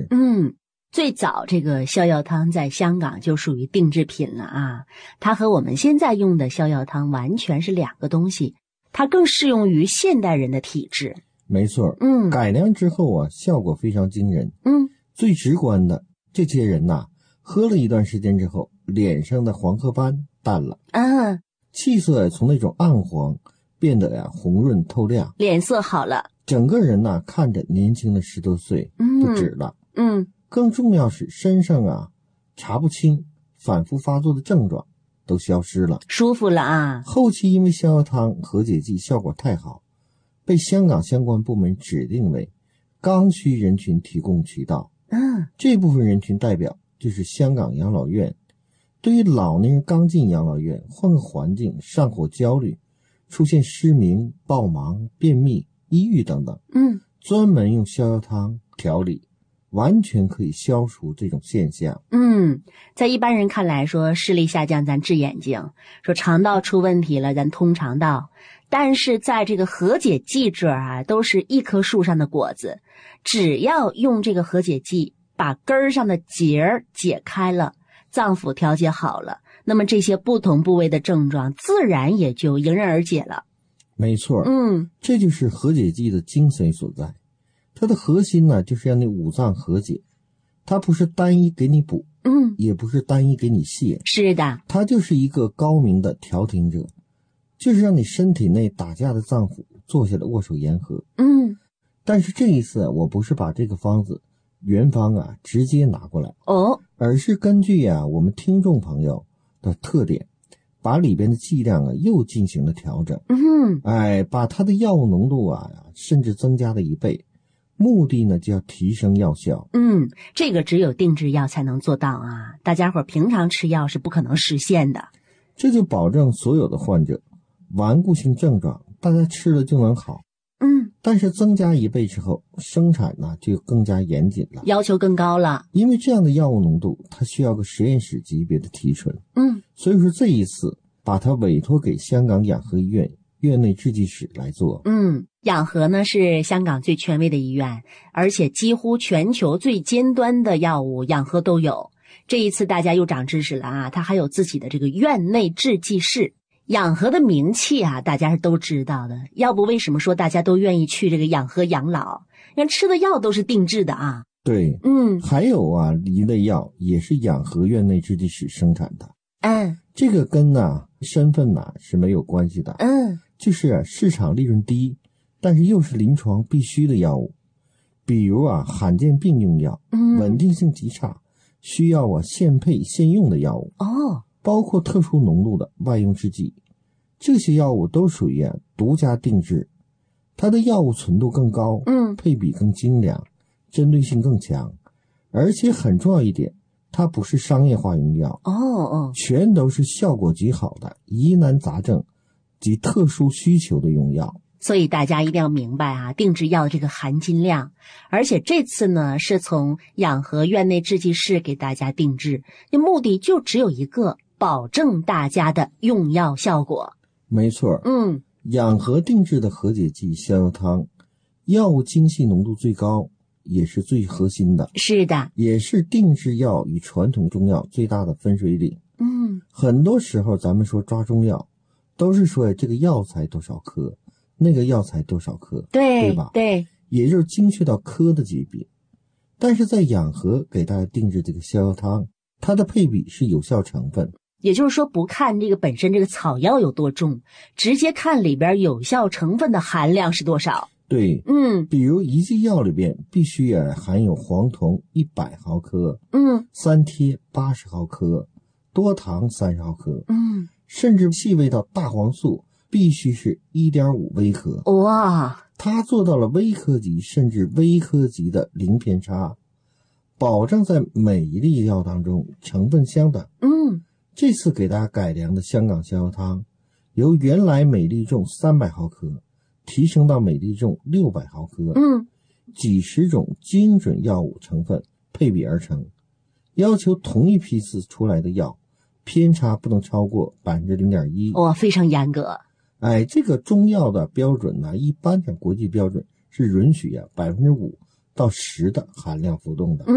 最早这个逍遥汤在香港就属于定制品了啊，它和我们现在用的逍遥汤完全是两个东西，它更适用于现代人的体质。 没错，改良之后啊，效果非常惊人。最直观的，这些人呐，喝了一段时间之后，脸上的黄褐斑淡了，气色从那种暗黄变得红润透亮， 脸色好了， 整个人呐看着年轻了10多岁，不止了。更重要是身上啊查不清反复发作的症状都消失了， 舒服了啊。 后期因为逍遥汤和解剂效果太好，被香港相关部门指定为刚需人群提供渠道。这部分人群代表就是香港养老院。对于老年人刚进养老院，换个环境，上火焦虑，出现失明、暴忙、便秘、抑郁等等，专门用逍遥汤调理，完全可以消除这种现象。 在一般人看来说视力下降咱治眼睛，说肠道出问题了咱通肠道，但是在这个和解剂这儿啊，都是一棵树上的果子，只要用这个和解剂把根儿上的结儿解开了，脏腑调节好了，那么这些不同部位的症状自然也就迎刃而解了。 没错，这就是和解剂的精髓所在。它的核心呢，就是让你五脏和解，它不是单一给你补，也不是单一给你泻， 是的， 它就是一个高明的调停者，就是让你身体内打架的脏腑坐下来握手言和。但是这一次我不是把这个方子原方啊直接拿过来，而是根据我们听众朋友的特点，把里边的剂量又进行了调整。把它的药物浓度甚至增加了1倍，目的呢就要提升药效。 这个只有定制药才能做到啊，大家伙平常吃药是不可能实现的。 这就保证所有的患者顽固性症状大家吃了就能好。但是增加1倍之后，生产呢就更加严谨了， 要求更高了。 因为这样的药物浓度它需要个实验室级别的提纯。所以说这一次把它委托给香港养和医院院内制剂室来做。 养和呢是香港最权威的医院，而且几乎全球最尖端的药物养和都有。这一次大家又长知识了啊，它还有自己的这个院内制剂室。养和的名气啊，大家是都知道的，要不为什么说大家都愿意去这个养和养老？因为吃的药都是定制的啊。 对，还有一类药也是养和院内制剂室生产的。这个跟身份是没有关系的。就是市场利润低，但是又是临床必须的药物，比如罕见病用药，稳定性极差，需要现配现用的药物。包括特殊浓度的外用制剂，这些药物都属于独家定制，它的药物纯度更高，配比更精良，针对性更强，而且很重要一点，它不是商业化用药，全都是效果极好的疑难杂症及特殊需求的用药。 所以大家一定要明白啊，定制药的这个含金量。而且这次呢，是从养和院内制剂室给大家定制，那目的就只有一个，保证大家的用药效果。 没错，养和定制的和解剂逍遥汤，药物精细浓度最高，也是最核心的。 是的， 也是定制药与传统中药最大的分水岭。很多时候咱们说抓中药，都是说这个药材多少克，那个药材多少克，对吧？ 对， 也就是精确到克的级别。但是在养和给大家定制这个逍遥汤，它的配比是有效成分， 也就是说不看这个本身这个草药有多重，直接看里边有效成分的含量是多少。 对，比如一剂药里边必须含有黄酮100毫克，三萜80毫克，多糖30毫克，甚至细微到大黄素必须是1.5微克。 哇， 它做到了微克级甚至微克级的零偏差，保证在每一粒药当中成分相等。这次给大家改良的香港逍遥汤，由原来每粒重300毫克提升到每粒重600毫克，几十种精准药物成分配比而成，要求同一批次出来的药偏差不能超过 0.1%。 哇，非常严格。 这个中药的标准呢，一般的国际标准是允许5%到10%的含量浮动的。